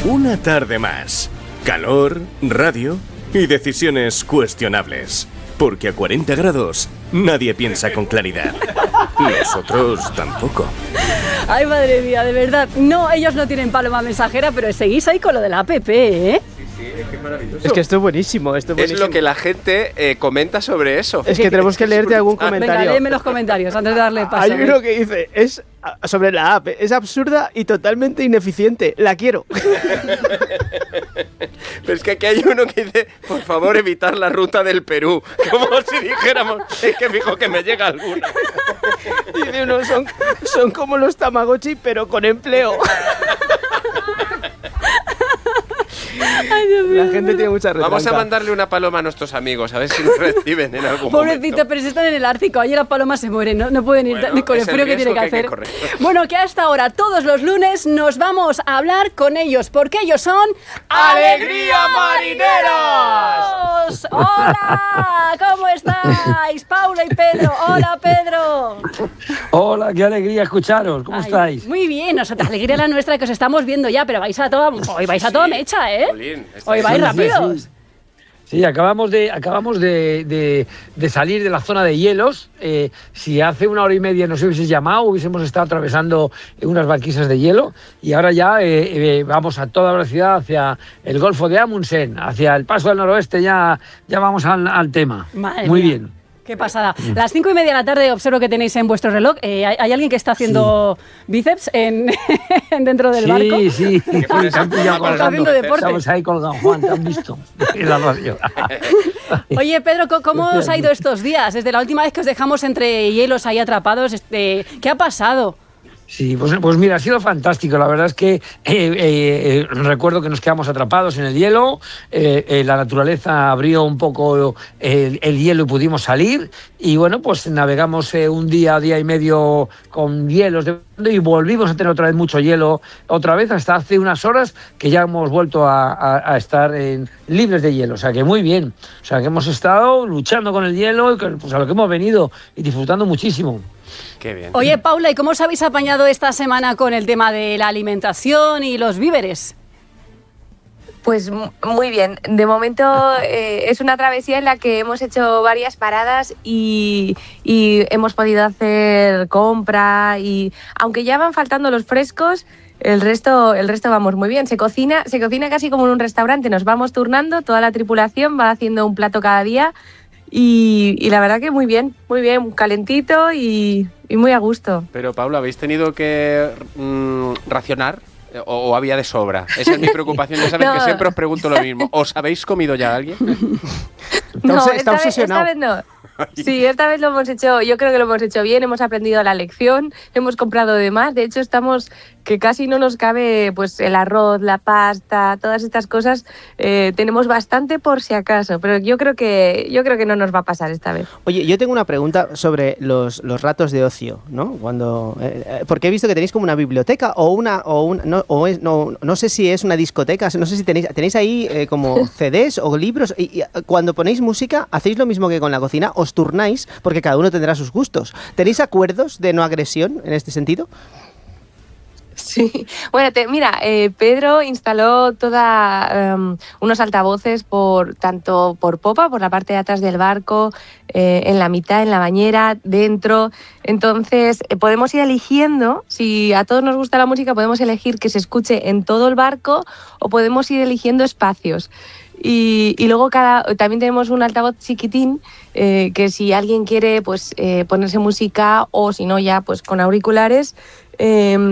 Una tarde más. Calor, radio y decisiones cuestionables. Porque a 40 grados nadie piensa con claridad. Nosotros tampoco. Ay, madre mía, de verdad. No, ellos no tienen paloma mensajera, pero seguís ahí con lo de la app, ¿eh? Sí, es que es maravilloso. Es que esto es buenísimo, Es lo que la gente comenta sobre eso. Es que tenemos que leerte algún comentario. Venga, léeme los comentarios antes de darle paso. Hay uno que dice, es sobre la app, es absurda y totalmente ineficiente, la quiero. Pero es que aquí hay uno que dice, por favor, evitar la ruta del Perú. Como si dijéramos, es que fijo que me llega alguna. Dice uno, son como los Tamagotchi, pero con empleo. Ay, Dios mío, La gente tiene mucha retranca. Vamos a mandarle una paloma a nuestros amigos, a ver si nos reciben en algún Pobrecito, momento. pero si están en el Ártico, ayer las palomas se mueren, no pueden ir ni con el es el frío que tiene que riesgo que hay hacer. que correr. Bueno, que hasta ahora, todos los lunes, nos vamos a hablar con ellos, porque ellos son... ¡Alegría, marineros! ¡Hola! ¿Cómo estáis? Paula y Pedro. ¡Hola, Pedro! Hola, qué alegría escucharos. ¿Cómo estáis? Muy bien, nosotros, alegría la nuestra que os estamos viendo ya, pero vais a toda, hoy vais a toda mecha, ¿eh? Jolín, Hoy vais Sí, rápidos. Sí, acabamos de salir de la zona de hielos. Si hace 1 hora y media nos hubieses llamado, hubiésemos estado atravesando unas banquisas de hielo y ahora ya vamos a toda velocidad hacia el Golfo de Amundsen, hacia el Paso del Noroeste, ya vamos al tema. Madre Muy mía. bien. Qué pasada. Las 5:30 de la tarde observo que tenéis en vuestro reloj. ¿Hay alguien que está haciendo bíceps dentro del barco? Sí. Te han pillado Está haciendo colgando. deporte. Estamos ahí colgados, Juan, te han visto en la radio. Oye, Pedro, ¿cómo os ha ido estos días? Desde la última vez que os dejamos entre hielos ahí atrapados, ¿qué ha pasado? Sí, pues mira, ha sido fantástico. La verdad es que recuerdo que nos quedamos atrapados en el hielo, la naturaleza abrió un poco el hielo y pudimos salir y bueno, pues navegamos un día y medio con hielos y volvimos a tener otra vez mucho hielo, otra vez hasta hace unas horas que ya hemos vuelto a estar libres de hielo, o sea que muy bien, o sea que hemos estado luchando con el hielo y pues a lo que hemos venido y disfrutando muchísimo. Qué bien. Oye, Paula, ¿y cómo os habéis apañado esta semana con el tema de la alimentación y los víveres? Pues muy bien. De momento es una travesía en la que hemos hecho varias paradas y hemos podido hacer compra y aunque ya van faltando los frescos, el resto vamos muy bien. Se cocina casi como en un restaurante. Nos vamos turnando, toda la tripulación va haciendo un plato cada día y la verdad que muy bien, calentito y muy a gusto. Pero, Paula, ¿habéis tenido que racionar? ¿O había de sobra? Esa es mi preocupación. Ya sabes que siempre os pregunto lo mismo. ¿Os habéis comido ya a alguien? Está obsesionado. Esta vez no. Sí, esta vez lo hemos hecho, yo creo que lo hemos hecho bien, hemos aprendido la lección, hemos comprado de más, de hecho estamos que casi no nos cabe pues el arroz, la pasta, todas estas cosas, tenemos bastante por si acaso, pero yo creo que no nos va a pasar esta vez. Oye, yo tengo una pregunta sobre los ratos de ocio, ¿no? Cuando porque he visto que tenéis como una biblioteca no sé si es una discoteca, no sé si tenéis ahí como CDs o libros y cuando ponéis música, ¿hacéis lo mismo que con la cocina? ¿Os turnáis? Porque cada uno tendrá sus gustos. ¿Tenéis acuerdos de no agresión en este sentido? Sí, bueno, mira, Pedro instaló unos altavoces tanto por popa, por la parte de atrás del barco, en la mitad, en la bañera, dentro. Entonces, podemos ir eligiendo, si a todos nos gusta la música, podemos elegir que se escuche en todo el barco o podemos ir eligiendo espacios. Y luego también tenemos un altavoz chiquitín que si alguien quiere pues ponerse música o si no ya pues con auriculares